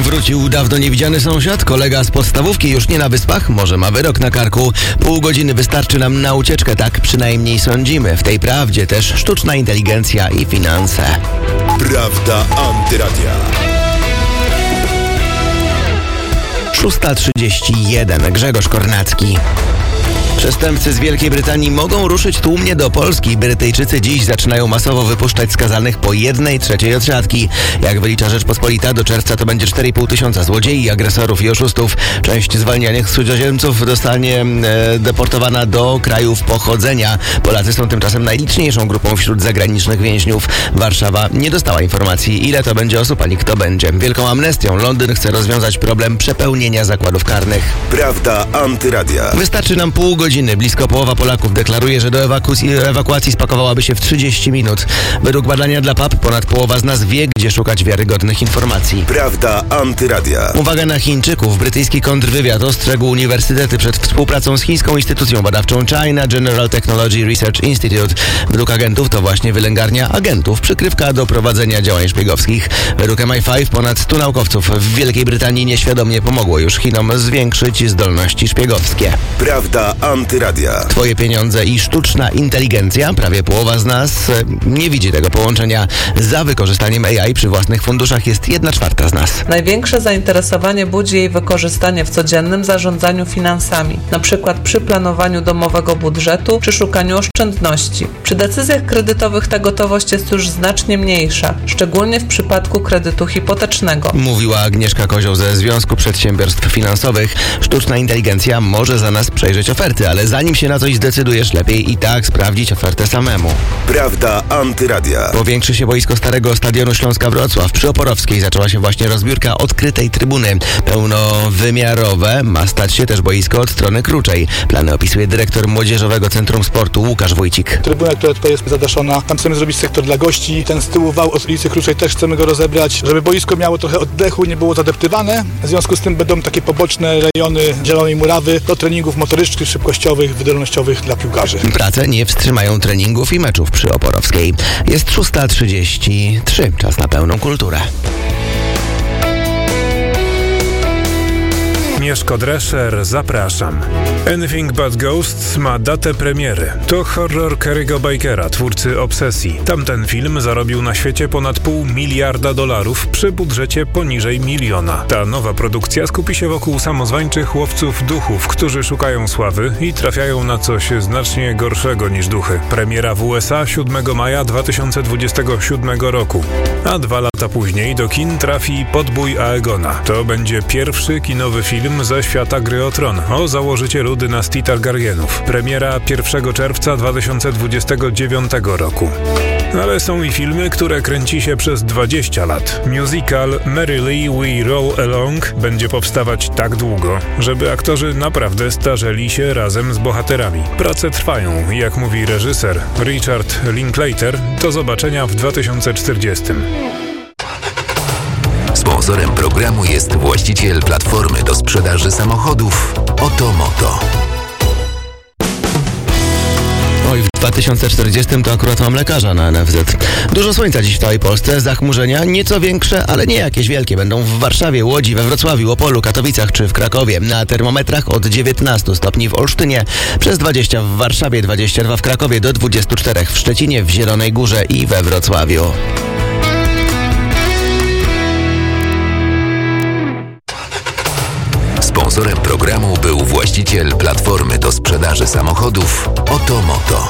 Wrócił dawno niewidziany sąsiad, kolega z podstawówki już nie na Wyspach, może ma wyrok na karku. Pół godziny wystarczy nam na ucieczkę, tak przynajmniej sądzimy. W tej prawdzie też sztuczna inteligencja i finanse. Prawda Antyradia. 6:31. Grzegorz Kornacki. Przestępcy z Wielkiej Brytanii mogą ruszyć tłumnie do Polski. Brytyjczycy dziś zaczynają masowo wypuszczać skazanych po 1/3 od siatki. Jak wylicza Rzeczpospolita, do czerwca to będzie 4,5 tysiąca złodziei, agresorów i oszustów. Część zwalnianych cudzoziemców zostanie deportowana do krajów pochodzenia. Polacy są tymczasem najliczniejszą grupą wśród zagranicznych więźniów. Warszawa nie dostała informacji, ile to będzie osób, ani kto będzie. Wielką amnestią Londyn chce rozwiązać problem przepełnienia zakładów karnych. Prawda Antyradia. Wystarczy nam pół godziny. Blisko połowa Polaków deklaruje, że do ewakuacji spakowałaby się w 30 minut. Według badania dla PAP ponad połowa z nas wie, gdzie szukać wiarygodnych informacji. Prawda Antyradia. Uwaga na Chińczyków. Brytyjski kontrwywiad ostrzegł uniwersytety przed współpracą z chińską instytucją badawczą China General Technology Research Institute. Według agentów to właśnie wylęgarnia agentów, przykrywka do prowadzenia działań szpiegowskich. Według MI5 ponad 100 naukowców w Wielkiej Brytanii nieświadomie pomogło już Chinom zwiększyć zdolności szpiegowskie. Prawda Antyradia. Twoje pieniądze i sztuczna inteligencja. Prawie połowa z nas nie widzi tego połączenia. Za wykorzystaniem AI przy własnych funduszach jest 1/4 z nas. Największe zainteresowanie budzi jej wykorzystanie w codziennym zarządzaniu finansami, na przykład przy planowaniu domowego budżetu czy szukaniu oszczędności. Przy decyzjach kredytowych ta gotowość jest już znacznie mniejsza, szczególnie w przypadku kredytu hipotecznego. Mówiła Agnieszka Kozioł ze Związku Przedsiębiorstw Finansowych. Sztuczna inteligencja może za nas przejrzeć oferty, ale zanim się na coś zdecydujesz, lepiej i tak sprawdzić ofertę samemu. Prawda Antyradia. Powiększy się boisko starego stadionu Śląska Wrocław. Przy Oporowskiej zaczęła się właśnie rozbiórka odkrytej trybuny. Pełnowymiarowe ma stać się też boisko od strony Kruczej. Plany opisuje dyrektor Młodzieżowego Centrum Sportu Łukasz Wójcik. Trybuna, która tutaj jest zadaszona, tam chcemy zrobić sektor dla gości. Ten z tyłu wał od ulicy Kruczej też chcemy go rozebrać, żeby boisko miało trochę oddechu, nie było zadeptywane. W związku z tym będą takie poboczne rejony zielonej murawy do treningów motorycznych, szybkościowych, wydolnościowych dla piłkarzy. Prace nie wstrzymają treningów i meczów przy Oporowskiej. Jest 6:33. Czas na pełną kulturę. Mieszko Drescher, zapraszam. Anything But Ghosts ma datę premiery. To horror Kerry'ego Bakera, twórcy Obsesji. Tamten film zarobił na świecie ponad $500 miliarda przy budżecie poniżej 1 miliona. Ta nowa produkcja skupi się wokół samozwańczych łowców duchów, którzy szukają sławy i trafiają na coś znacznie gorszego niż duchy. Premiera w USA 7 maja 2027 roku. A 2 lata później do kin trafi Podbój Aegona. To będzie pierwszy kinowy film ze świata Gry o Tron o założycielu dynastii Targaryenów. Premiera 1 czerwca 2029 roku. Ale są i filmy, które kręci się przez 20 lat. Musical Mary Lee We Roll Along będzie powstawać tak długo, żeby aktorzy naprawdę starzeli się razem z bohaterami. Prace trwają, jak mówi reżyser Richard Linklater, do zobaczenia w 2040. Sponsorem programu jest właściciel platformy do sprzedaży samochodów Otomoto. Oj, w 2040 to akurat mam lekarza na NFZ. Dużo słońca dziś w całej Polsce, zachmurzenia nieco większe, ale nie jakieś wielkie. Będą w Warszawie, Łodzi, we Wrocławiu, Opolu, Katowicach czy w Krakowie. Na termometrach od 19 stopni w Olsztynie, przez 20 w Warszawie, 22 w Krakowie, do 24 w Szczecinie, w Zielonej Górze i we Wrocławiu. Sponsorem programu był właściciel platformy do sprzedaży samochodów Otomoto.